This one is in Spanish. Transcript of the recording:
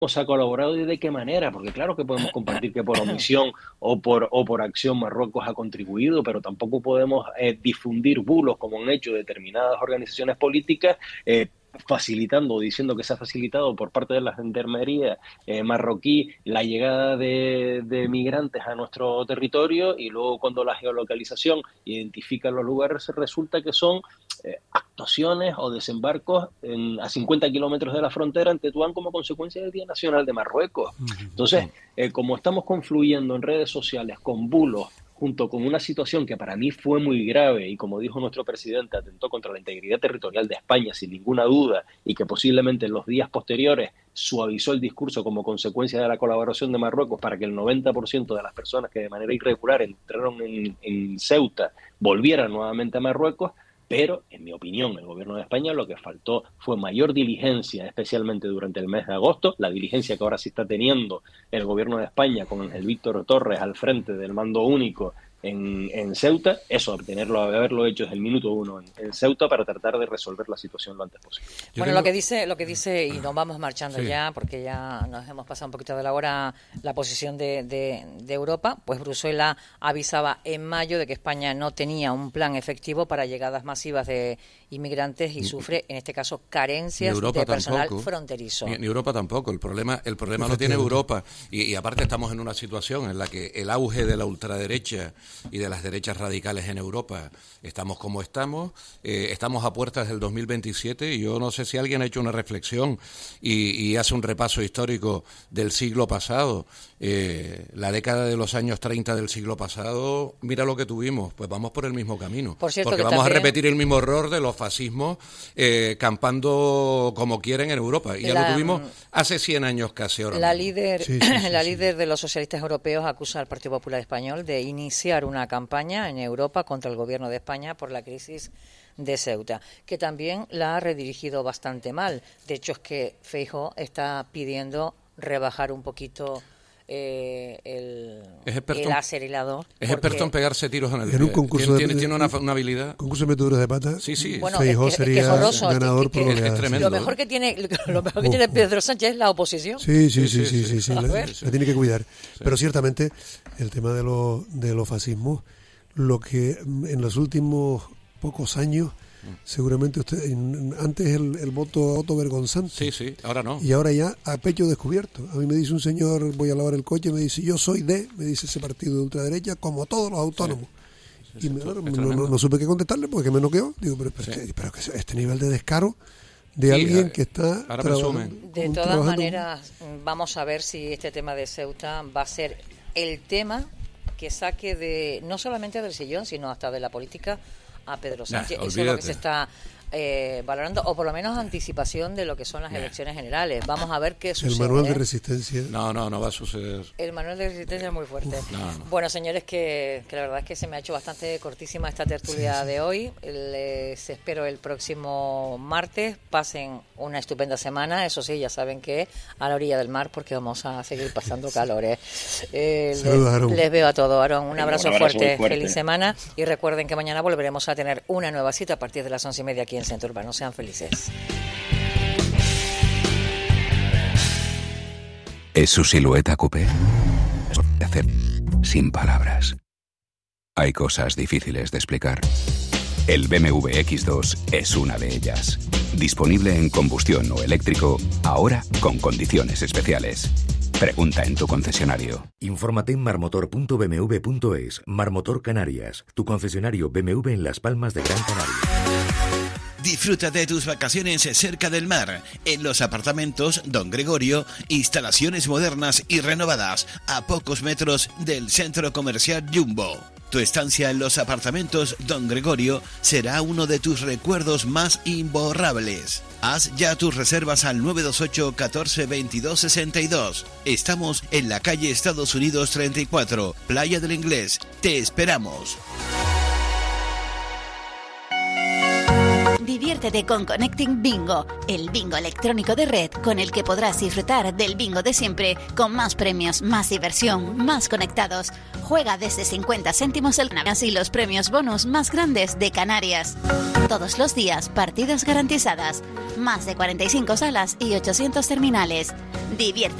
ha colaborado y de qué manera, porque claro que podemos compartir que por omisión o por acción Marruecos ha contribuido, pero tampoco podemos difundir bulos como han hecho determinadas organizaciones políticas, facilitando o diciendo que se ha facilitado por parte de la gendarmería marroquí la llegada de migrantes a nuestro territorio, y luego cuando la geolocalización identifica los lugares resulta que son actuaciones o desembarcos a 50 kilómetros de la frontera en Tetuán como consecuencia del Día Nacional de Marruecos. Entonces, como estamos confluyendo en redes sociales con bulos, junto con una situación que para mí fue muy grave y, como dijo nuestro presidente, atentó contra la integridad territorial de España sin ninguna duda, y que posiblemente en los días posteriores suavizó el discurso como consecuencia de la colaboración de Marruecos para que el 90% de las personas que de manera irregular entraron en Ceuta volvieran nuevamente a Marruecos. Pero, en mi opinión, el gobierno de España lo que faltó fue mayor diligencia, especialmente durante el mes de agosto, la diligencia que ahora sí está teniendo el gobierno de España con el Víctor Torres al frente del mando único en Ceuta, eso, haberlo hecho desde el minuto 1 en Ceuta para tratar de resolver la situación lo antes posible. Bueno, lo que dice, y nos vamos marchando ya, porque ya nos hemos pasado un poquito de la hora, la posición de Europa, pues Bruselas avisaba en mayo de que España no tenía un plan efectivo para llegadas masivas de inmigrantes y sufre, en este caso, carencias de personal fronterizo. Ni Europa tampoco, el problema lo tiene Europa, y aparte estamos en una situación en la que el auge de la ultraderecha y de las derechas radicales en Europa, estamos como estamos, estamos a puertas del 2027, y yo no sé si alguien ha hecho una reflexión y hace un repaso histórico del siglo pasado, la década de los años 30 del siglo pasado, mira lo que tuvimos, pues vamos por el mismo camino, por cierto, porque vamos a repetir el mismo error de los fascismos campando como quieren en Europa, y ya lo tuvimos hace 100 años casi ahora. La líder de los socialistas europeos acusa al Partido Popular Español de iniciar una campaña en Europa contra el gobierno de España por la crisis de Ceuta, que también la ha redirigido bastante mal. De hecho, es que Feijóo está pidiendo rebajar un poquito el acelerador. Es experto en pegarse tiros en el pie. En un concurso tiene una habilidad. Concurso de meteduras de pata. Sí. Bueno, Feijóo sería ganador por lo que es tremendo. Lo mejor que tiene Pedro Sánchez es la oposición. Sí. La tiene que cuidar. Pero ciertamente el tema de los fascismos, lo que en los últimos pocos años, seguramente antes el voto vergonzante. Sí, ahora no. Y ahora ya a pecho descubierto. A mí me dice un señor, voy a lavar el coche, me dice, yo soy me dice ese partido de ultraderecha, como todos los autónomos. Y no supe qué contestarle porque me noqueó. Digo, pero que este nivel de descaro de alguien que está de todas maneras, vamos a ver si este tema de Ceuta va a ser el tema que saque no solamente del sillón, sino hasta de la política a Pedro Sánchez. Eso es lo que se está valorando, o por lo menos anticipación de lo que son las elecciones generales. Vamos a ver qué sucede. El manual de resistencia. No va a suceder. El manual de resistencia es muy fuerte. No. Bueno, señores, que la verdad es que se me ha hecho bastante cortísima esta tertulia de hoy. Les espero el próximo martes. Pasen una estupenda semana. Eso sí, ya saben que a la orilla del mar, porque vamos a seguir pasando calores. Les veo a todos, Aarón. Un abrazo fuerte. Feliz semana. Y recuerden que mañana volveremos a tener una nueva cita a partir de las 11:30 aquí en Centro Urbano. Sean felices. ¿Es su silueta coupé? Hacer sin palabras. Hay cosas difíciles de explicar. El BMW X2 es una de ellas. Disponible en combustión o eléctrico, ahora con condiciones especiales. Pregunta en tu concesionario. Infórmate en marmotor.bmw.es. Marmotor Canarias, tu concesionario BMW en Las Palmas de Gran Canaria. Disfruta de tus vacaciones cerca del mar, en los apartamentos Don Gregorio, instalaciones modernas y renovadas, a pocos metros del centro comercial Jumbo. Tu estancia en los apartamentos Don Gregorio será uno de tus recuerdos más imborrables. Haz ya tus reservas al 928 14 22 62. Estamos en la calle Estados Unidos 34, Playa del Inglés. Te esperamos. Diviértete con Connecting Bingo, el bingo electrónico de red con el que podrás disfrutar del bingo de siempre, con más premios, más diversión, más conectados. Juega desde 50 céntimos el Canarias y los premios bonus más grandes de Canarias. Todos los días, partidas garantizadas. Más de 45 salas y 800 terminales. Divierte